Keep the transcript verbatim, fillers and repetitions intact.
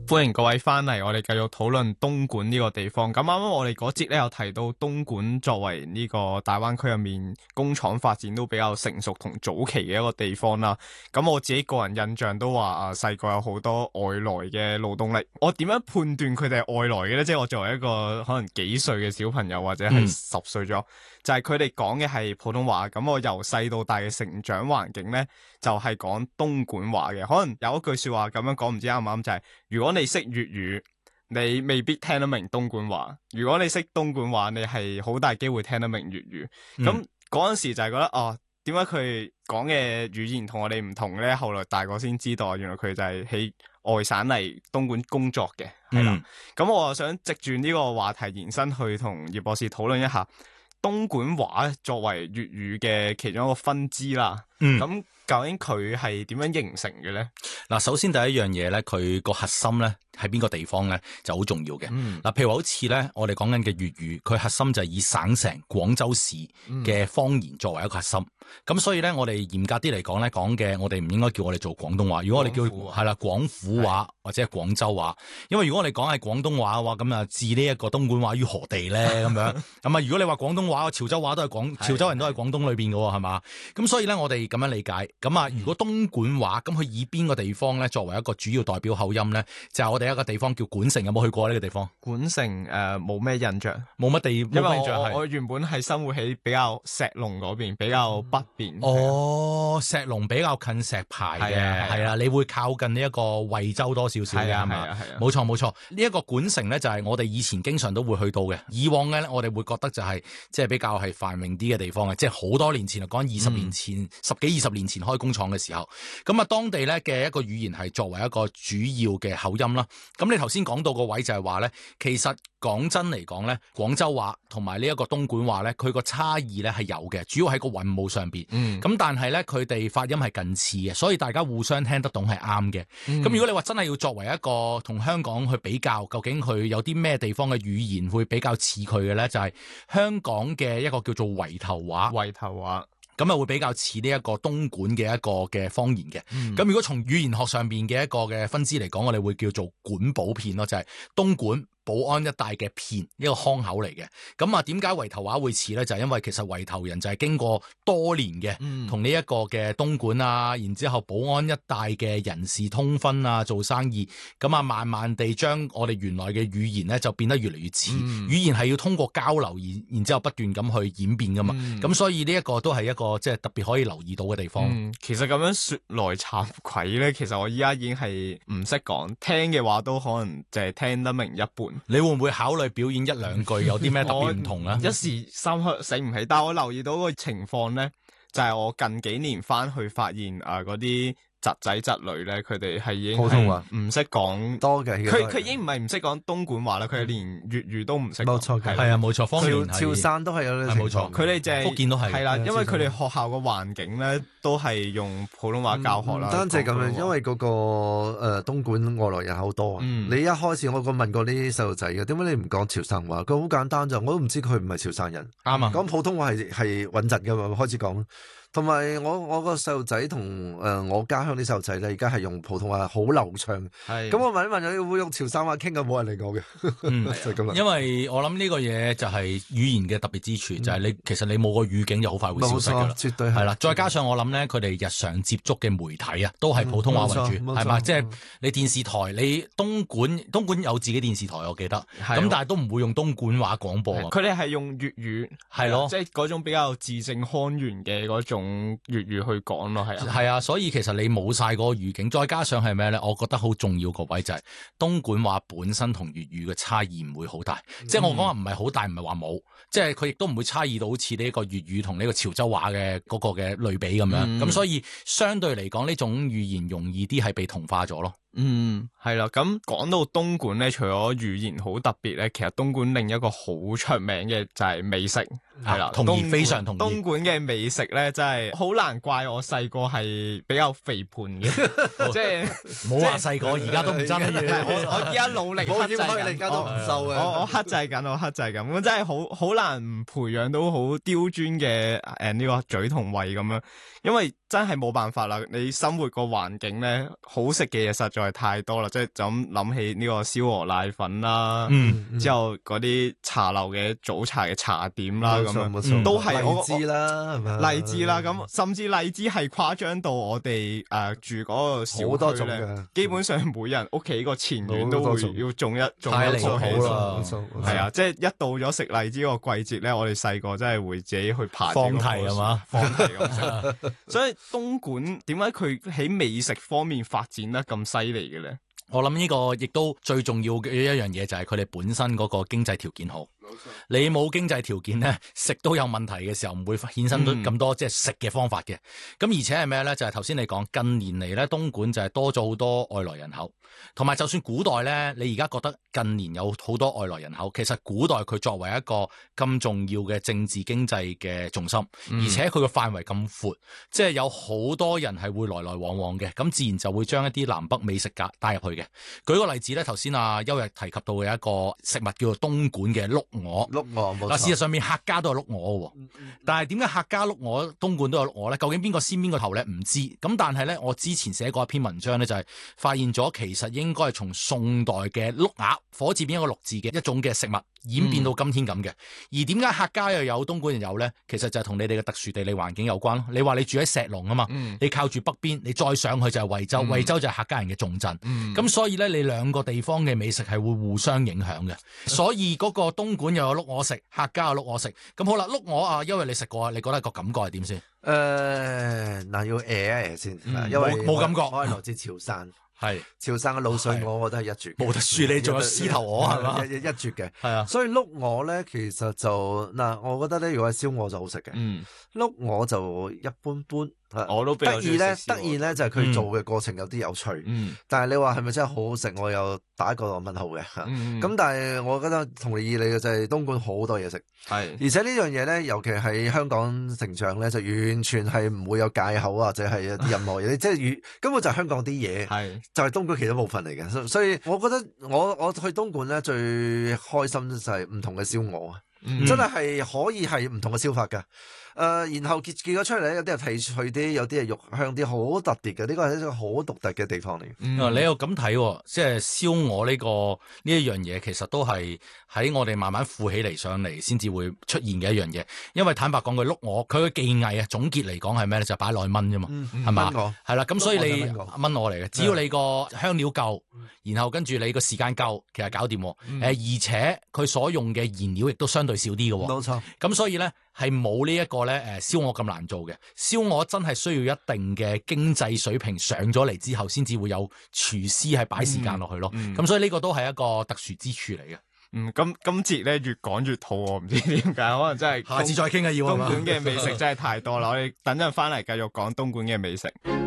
歡迎各位翻嚟，我哋繼續討論東莞呢個地方。咁啱啱我哋嗰節咧有提到東莞作為呢個大灣區入面工廠發展都比較成熟同早期嘅一個地方啦。咁我自己個人印象都話啊，細個有好多外來嘅勞動力。我點樣判斷佢哋係外來嘅呢？即係我作為一個可能幾歲嘅小朋友或者係十歲咗，嗯、就係佢哋講嘅係普通話。咁我由細到大嘅成長環境呢，就係講東莞話嘅。可能有一句說話咁樣講，唔知啱唔啱，就係如果你識粵語，你未必聽得明東莞話；如果你識東莞話，你係好大機會聽得明粵語。咁嗰陣時就係覺得哦，點解佢講嘅語言同我哋唔同呢？後來大個先知道，原來佢就係喺外省嚟東莞工作嘅，係啦。咁、嗯、我又想藉住呢個話題延伸去同葉博士討論一下東莞話作為粵語嘅其中一個分支啦。咁、嗯、究竟佢係點樣形成嘅咧？ 嗱，首先第一樣嘢咧，佢個核心咧喺邊個地方咧就好重要嘅。嗱、嗯，譬如話好似咧，我哋講緊嘅粵語，佢核心就係以省城廣州市嘅方言作為一個核心。咁、嗯、所以咧，我哋嚴格啲嚟講咧，講嘅我哋唔應該叫我哋做廣東話。如果我哋叫係啦廣府話或者係廣州話，因為如果我哋講係廣東話嘅話，咁啊置呢一個東莞話於何地咧？咁樣咁啊？如果你話廣東話、潮州話都係廣潮州人都係廣東裏邊嘅喎，係嘛？咁所以咧，我哋咁樣理解。咁啊，如果東莞話咁，佢以邊個地方咧作為一個主要代表口音咧？就係、是、我哋一個地方叫莞城，有冇去過呢個地方？ 莞城誒，冇、呃、咩印象，冇乜地，因為我我，我原本係生活喺比較石龍嗰邊，比較北邊。 哦，石龍比較近石牌嘅，係啊，你會靠近呢一個惠州多少少嘅，係嘛？係啊，係啊，冇錯冇錯。呢一個莞城咧，就係我哋以前經常都會去到嘅。以往嘅咧，我哋會覺得就係即係比較係繁榮啲嘅地方嘅，即係好多年前啊，講二十年前、嗯、十幾二十年前開工廠嘅時候，咁啊，當地咧嘅一個語言係作為一個主要嘅口音啦。咁你頭先講到個位就係話咧，其實講真嚟講咧，廣州話同埋呢一個東莞話咧，佢個差異咧係有嘅，主要喺個韻母上邊。嗯，咁但係咧，佢哋發音係近似嘅，所以大家互相聽得懂係啱嘅。咁、嗯、如果你話真係要作為一個同香港去比較，究竟佢有啲咩地方嘅語言會比較似佢嘅咧？就係、是、香港嘅一個叫做圍頭話。圍頭話。咁啊，會比較似呢一個東莞嘅一個嘅方言嘅。咁、嗯、如果從語言學上邊嘅一個嘅分支嚟講，我哋會叫做莞寶片咯，就係、是、東莞寶安一帶嘅片，一個腔口嚟嘅。咁啊，點解圍頭話會似咧？就係、是、因為其實圍頭人就係經過多年嘅同呢一個嘅東莞啊，然之後寶安一帶嘅人士通婚啊，做生意，咁啊，慢慢地將我哋原來嘅語言咧就變得越嚟越似。嗯、語言係要通過交流，然然之後不斷咁去演變噶嘛。咁、嗯、所以呢一個都係一個即係特別可以留意到嘅地方。 嗯、其實咁樣說來慚愧咧，其實我依家已經係唔識講，聽嘅話都可能淨係聽得明一半。 你會唔會考慮表演一兩句有啲咩特別唔同啊？ 一時三刻醒唔起，但係我留意到個情況咧，就係、是、我近幾年翻去發現啊嗰啲。侄仔侄女咧，佢哋係已經普通話唔識講多嘅。佢佢已經唔係唔識講東莞話啦，佢係連粵語都唔識。冇錯， 係啊，冇錯。方言潮汕都係有呢啲情況。 佢哋就係福建都係。 係啦，因為佢哋學校個環境咧都係用普通話教學啦。唔單止咁樣， 因為嗰個誒東莞外來人口多啊。你一開始我個問過呢啲細路仔嘅，點解你唔講潮汕話？佢好簡單就，我都唔知佢唔係潮暢人。啱啊，講普通話係係穩陣噶嘛，開始講。同埋我我個細路仔同誒我家鄉啲細路仔咧，而家係用普通話好流暢。係咁，我問一問佢會用潮汕話傾嘅，冇人嚟講嘅。 嗯，就咁啦。因為我諗呢個嘢就係語言嘅特別之處，嗯、就係你其實你冇個語境就好快會消失㗎啦。絕對係啦。再加上我諗咧，佢哋日常接觸嘅媒體啊，都係普通話為主，係嘛？即係、就是、你電視台，你東莞東莞有自己電視台，我記得。咁的但係都唔會用東莞話廣播。 佢哋係用粵語，係咯，即係嗰種比較字正腔圓嘅嗰種。用粵語去講咯，係啊， 係啊，所以其實你冇晒嗰個語境，再加上係咩咧？我覺得好重要個位就係東莞話本身同粵語嘅差異唔會好大，嗯、即係我講話唔係好大，唔係話冇，即係佢亦都唔會差異到好似呢個粵語同呢個潮州話嘅嗰個嘅類比咁樣，咁、嗯、所以相對嚟講呢種語言容易啲係被同化咗咯。 嗯，係啦，咁講到東莞咧，除咗語言好特別咧，其實東莞另一個好出名嘅就係美食， 係啦， 同意，非常同意。 東莞嘅美食咧，真係好難怪我細個係比較肥胖嘅，即係冇話細個，而家都唔爭嘅。 我我而家努力克制緊， 而家都唔瘦嘅。 我我克制緊，我克制緊，咁真係好好難唔培養到好刁鑽嘅誒呢個嘴同胃咁樣，因為真係冇辦法啦。你生活個環境咧，好食嘅嘢實在係太多啦，即係就咁諗起呢個燒鵝瀨粉啦， 嗯， 之後嗰啲茶樓嘅早茶嘅茶點啦。咁冇錯， 都係荔枝啦，係咪？ 荔枝啦，咁甚至荔枝係誇張到我哋誒住嗰個小區咧，基本上每人屋企個前院都會要種一種一棵起啦。 係啊，即係一到咗食荔枝個季節咧，我哋細個真係會自己去爬放題係嘛， 放題咁。所以東莞點解佢喺美食方面發展得咁犀利嘅咧？ 我諗呢個亦都最重要嘅一樣嘢就係佢哋本身嗰個經濟條件好。你冇經濟條件咧，食都有問題嘅時候，唔會衍生到咁多、嗯、即係食嘅方法嘅。咁而且係咩咧？就係頭先你講近年嚟咧，東莞就係多咗好多外來人口。同埋就算古代咧，你而家覺得近年有好多外來人口，其實古代佢作為一個咁重要嘅政治經濟嘅重心，嗯、而且佢個範圍咁闊，即係有好多人係會來來往往嘅，咁自然就會將一啲南北美食夾帶入去嘅。舉個例子咧，頭先阿邱日提及到嘅一個食物叫做東莞嘅碌鵝， 碌鵝冇錯。 嗱，事實上面客家都有碌鵝喎，嗯嗯、但係點解客家碌鵝東莞都有碌鵝咧？究竟邊個先邊個頭咧？唔知。咁但係咧，我之前寫過一篇文章咧，就係發現咗其實應該係從宋代嘅碌鴨，火字邊一個六字嘅一種嘅食物演變到今天咁嘅。嗯、而點解客家又有東莞人有咧？其實就係同你哋嘅特殊地理環境有關咯。你話你住喺石龍啊嘛，嗯、你靠住北邊，你再上去就係惠州，惠、嗯、州就係客家人嘅重鎮。咁、嗯、所以咧，你兩個地方嘅美食係會互相影響嘅。所以嗰個東莞又有碌鵝食，客家有碌鵝食。咁好啦，碌鵝啊，因為你食過啊，你覺得個感覺係點先？誒、 呃，嗱，要誒一誒先， 嗯、 因為冇感覺。 我係來自潮汕。 係潮汕嘅滷水鵝，我覺得係一絕， 冇得輸。你仲有獅頭鵝係嘛？ 一一一絕嘅。 係啊， 所以碌鵝咧，其實就嗱，我覺得咧，如果係燒鵝就好食嘅。嗯，碌鵝就一般般。 我都得意咧，得意咧就係佢做嘅過程有啲有趣。嗯，但係你話係咪真係好好食？我有打一個問號嘅。嗯，咁但係我覺得同你意你嘅就係東莞好多嘢食。係，而且呢樣嘢咧，尤其喺香港成長咧，就完全係唔會有戒口或者係一啲任何嘢，即係根本就係香港啲嘢。係，就係東莞其中一部分嚟嘅。所以我覺得我我去東莞咧最開心就係唔同嘅燒鵝啊，嗯、真係係可以係唔同嘅燒法㗎。誒、呃，然後結結咗出嚟咧，有啲係睇脆啲，有啲係肉香啲，好特別嘅。呢個係一個好獨特嘅地方嚟。 嗯、你又咁睇，即係燒鵝呢個呢一樣嘢，其實都係喺我哋慢慢富起嚟上嚟，先至會出現嘅一樣嘢。因為坦白講，佢碌鵝，佢嘅技藝啊，總結嚟講係咩咧？就擺落去炆啫嘛，係嘛、嗯？係啦，咁所以你炆鵝嚟嘅，只要你個香料夠，然後跟住你個時間夠，其實搞掂。誒、嗯，而且佢所用嘅燃料亦都相對少啲嘅。 冇錯。 咁所以咧。係冇呢一個咧，誒燒鵝咁難做嘅。燒鵝真係需要一定嘅經濟水平上咗嚟之後，先至會有廚師係擺時間落去咯。咁、嗯嗯、所以呢個都係一個特殊之處嚟嘅。 嗯，咁今節咧越講越肚餓，唔知點解，可能真係下次再傾啊。要東莞嘅美食真係太多啦，我哋等陣翻嚟繼續講東莞嘅美食。